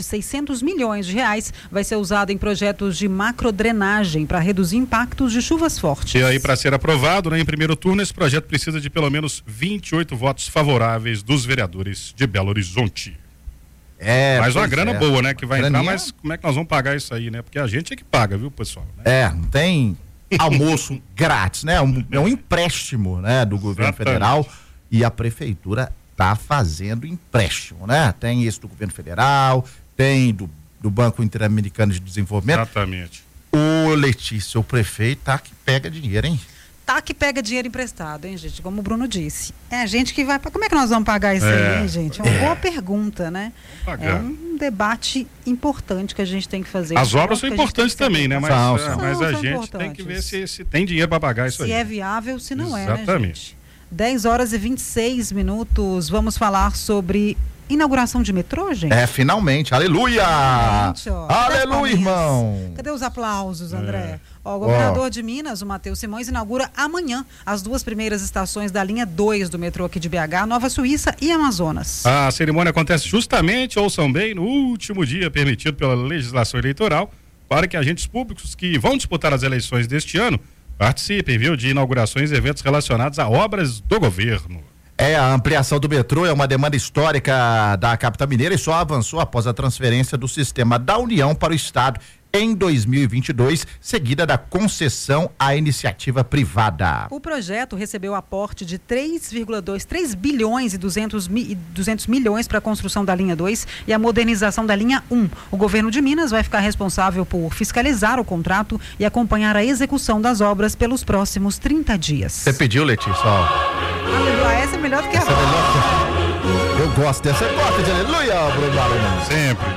R$ 600 milhões vai ser usado em projetos de macrodrenagem para reduzir impactos de chuvas fortes. E aí, para ser aprovado, né, em primeiro turno, esse projeto precisa de pelo menos 28 votos favoráveis dos vereadores de Belo Horizonte. Mas uma grana boa, né, que vai entrar, mas como é que nós vamos pagar isso aí, né? Porque a gente é que paga, viu, pessoal? Né? Não tem almoço grátis, né? É um empréstimo, né, do governo federal, e a prefeitura tá fazendo empréstimo, né? Tem esse do governo federal, tem do Banco Interamericano de Desenvolvimento. Exatamente. O Letícia, o prefeito, tá que pega dinheiro, hein? Tá que pega dinheiro emprestado, hein, gente? Como o Bruno disse. É a gente que vai... Como é que nós vamos pagar isso aí, hein, gente? É uma boa pergunta, né? É um debate importante que a gente tem que fazer. As obras são importantes também, né? Mas a gente importantes. Tem que ver se tem dinheiro para pagar isso aí. Se é viável, se não é, né, gente? 10h26. Vamos falar sobre inauguração de metrô, gente? Finalmente, aleluia! Aleluia, irmão! Cadê os aplausos, André? O governador de Minas, o Matheus Simões, inaugura amanhã as 2 primeiras estações da linha 2 do metrô aqui de BH, Nova Suíça e Amazonas. A cerimônia acontece justamente, ouçam bem, no último dia permitido pela legislação eleitoral, para que agentes públicos que vão disputar as eleições deste ano participem, viu, de inaugurações e eventos relacionados a obras do governo. A ampliação do metrô é uma demanda histórica da capital mineira e só avançou após a transferência do sistema da União para o Estado em 2022, seguida da concessão à iniciativa privada. O projeto recebeu aporte de 3 bilhões e 200 milhões para a construção da linha 2 e a modernização da linha 1. O governo de Minas vai ficar responsável por fiscalizar o contrato e acompanhar a execução das obras pelos próximos 30 dias. Você pediu, Letícia? Essa é melhor do que a Eu gosto dessa. Você gosta de aleluia, Bruno? Sempre.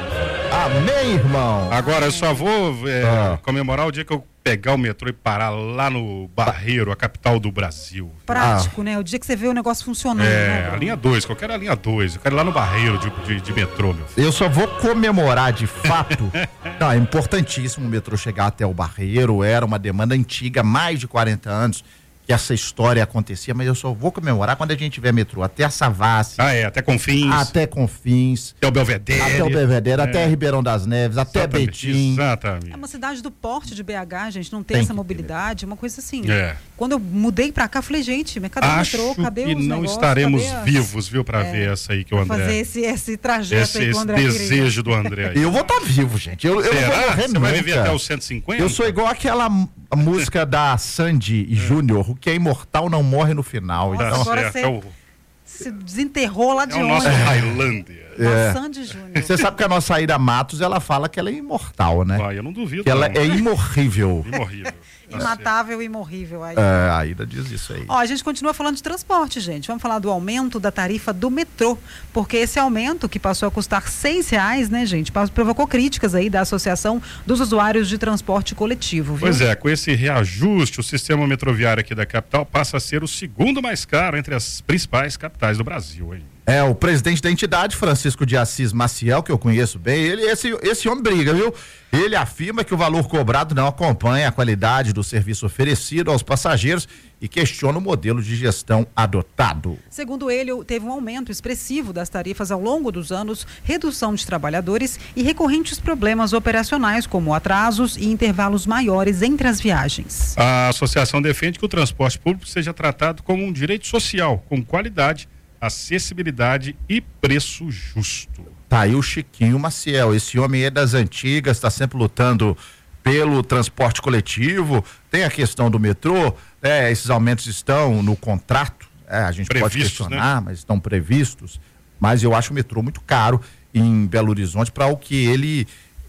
Amém, irmão. Agora eu só vou comemorar o dia que eu pegar o metrô e parar lá no Barreiro, a capital do Brasil. Prático, né? O dia que você vê o negócio funcionando. A linha 2, eu quero a linha 2. Eu quero ir lá no Barreiro de metrô, meu filho. Eu só vou comemorar de fato. É importantíssimo o metrô chegar até o Barreiro. Era uma demanda antiga, mais de 40 anos. Que essa história acontecia, mas eu só vou comemorar quando a gente tiver metrô até a Savassi. Até Confins. Até Confins. Até o Belvedere. Até Ribeirão das Neves, até Betim. Exatamente. É uma cidade do porte de BH, gente, não tem essa mobilidade, uma coisa assim. É. Quando eu mudei pra cá, falei, gente, mas cadê o metrô? Cadê que os não negócios? estaremos vivos, viu, pra ver essa aí que o André... Fazer esse trajeto aí que o André queria. Esse desejo do André aí. Eu vou estar vivo, gente. Eu não vou morrer Você vai viver até os 150? Eu sou igual aquela música da Sandy Júnior, o que é imortal não morre no final. Nossa, então, agora você desenterrou lá de onde? É o nosso Highlander. Sandy Júnior. Você sabe que a nossa Aida Matos, ela fala que ela é imortal, né? Eu não duvido. Que ela é imorrível. Imatável e imorrível. A Aida diz isso aí. A gente continua falando de transporte, gente. Vamos falar do aumento da tarifa do metrô, porque esse aumento que passou a custar R$6, né, gente, provocou críticas aí da Associação dos Usuários de Transporte Coletivo, viu? Pois com esse reajuste, o sistema metroviário aqui da capital passa a ser o segundo mais caro entre as principais capitais do Brasil, hein? O presidente da entidade, Francisco de Assis Maciel, que eu conheço bem, esse homem briga, viu? Ele afirma que o valor cobrado não acompanha a qualidade do serviço oferecido aos passageiros e questiona o modelo de gestão adotado. Segundo ele, teve um aumento expressivo das tarifas ao longo dos anos, redução de trabalhadores e recorrentes problemas operacionais, como atrasos e intervalos maiores entre as viagens. A associação defende que o transporte público seja tratado como um direito social, com qualidade, acessibilidade e preço justo. Tá aí o Chiquinho Maciel, esse homem é das antigas, está sempre lutando pelo transporte coletivo. Tem a questão do metrô, esses aumentos estão no contrato, a gente previstos, pode questionar, né? Mas estão previstos. Mas eu acho o metrô muito caro em Belo Horizonte para o que ele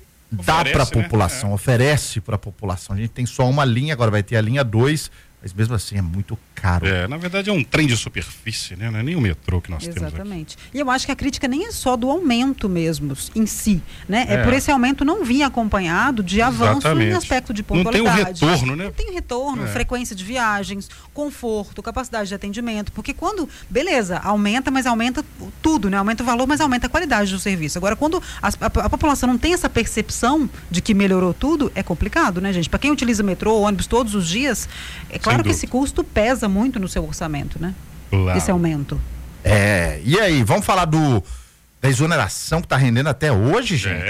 dá para a população, oferece para a população. A gente tem só uma linha, agora vai ter a linha 2, mas mesmo assim é muito caro. Na verdade é um trem de superfície, né? Não é nem o metrô que nós temos aqui. Exatamente. E eu acho que a crítica nem é só do aumento mesmo em si, né? É por esse aumento não vir acompanhado de avanço em aspecto de pontualidade. Não tem um retorno, né? Não tem retorno, frequência de viagens, conforto, capacidade de atendimento, porque quando, beleza, aumenta, mas aumenta tudo, né? Aumenta o valor, mas aumenta a qualidade do serviço. Agora, quando a população não tem essa percepção de que melhorou tudo, é complicado, né, gente? Para quem utiliza metrô, ônibus todos os dias, claro que esse custo pesa muito no seu orçamento, né? Claro. Esse aumento. E aí, vamos falar da exoneração que está rendendo até hoje, gente?